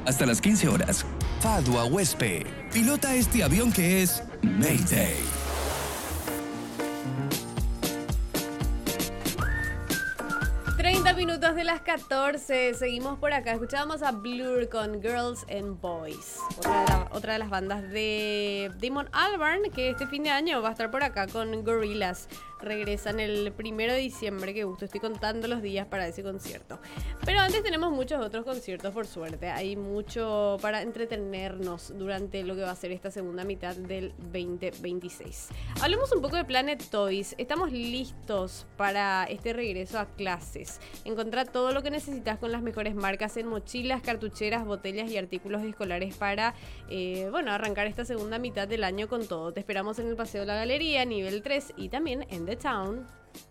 Hasta las 15 horas. Fadua Huespe. Pilota este avión que es Mayday. Minutos de las 14, seguimos por acá. Escuchábamos a Blur con Girls and Boys, otra de las bandas de Damon Albarn, que este fin de año va a estar por acá con Gorillaz. Regresan el 1 de diciembre, que gusto, estoy contando los días para ese concierto. Pero antes tenemos muchos otros conciertos, por suerte. Hay mucho para entretenernos durante lo que va a ser esta segunda mitad del 2026. Hablemos un poco de Planet Toys. Estamos listos para este regreso a clases. Encontrá todo lo que necesitas con las mejores marcas en mochilas, cartucheras, botellas y artículos escolares para arrancar esta segunda mitad del año con todo. Te esperamos en el Paseo de la Galería, nivel 3 y también en The Town.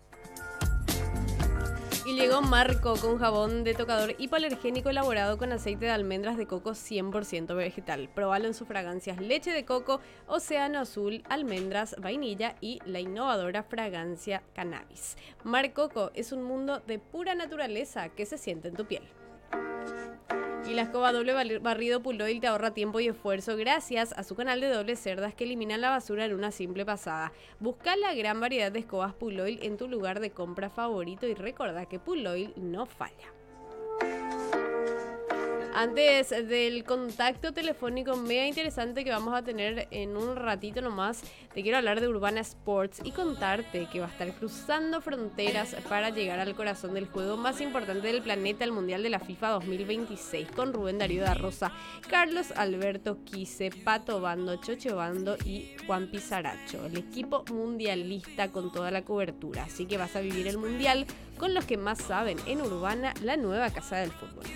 Y llegó Marco con jabón de tocador hipoalergénico elaborado con aceite de almendras de coco 100% vegetal. Probalo en sus fragancias leche de coco, océano azul, almendras, vainilla y la innovadora fragancia cannabis. Marcoco es un mundo de pura naturaleza que se siente en tu piel. Y la escoba doble barrido Puloil te ahorra tiempo y esfuerzo gracias a su canal de dobles cerdas que eliminan la basura en una simple pasada. Busca la gran variedad de escobas Puloil en tu lugar de compra favorito y recuerda que Puloil no falla. Antes del contacto telefónico mega interesante que vamos a tener en un ratito nomás, te quiero hablar de Urbana Sports y contarte que va a estar cruzando fronteras para llegar al corazón del juego más importante del planeta, el Mundial de la FIFA 2026, con Rubén Darío da Rosa, Carlos Alberto Quise, Pato Bando, Chocho Bando y Juan Pizarracho, el equipo mundialista con toda la cobertura. Así que vas a vivir el Mundial con los que más saben en Urbana, la nueva casa del fútbol.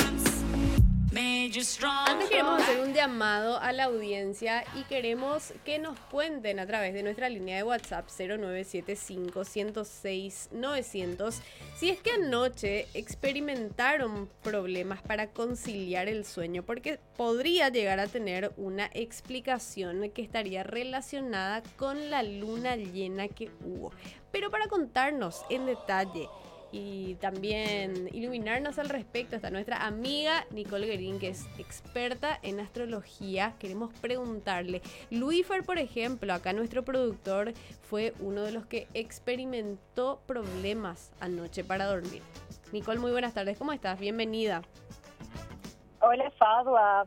Antes queremos hacer un llamado a la audiencia y queremos que nos cuenten a través de nuestra línea de WhatsApp 0975 106 900 si es que anoche experimentaron problemas para conciliar el sueño, porque podría llegar a tener una explicación que estaría relacionada con la luna llena que hubo. Pero para contarnos en detalle y también iluminarnos al respecto está nuestra amiga Nicole Guerin, que es experta en astrología. Queremos preguntarle, Luífer, por ejemplo, acá nuestro productor, fue uno de los que experimentó problemas anoche para dormir. Nicole, muy buenas tardes, ¿cómo estás? Bienvenida. Hola, Fadua,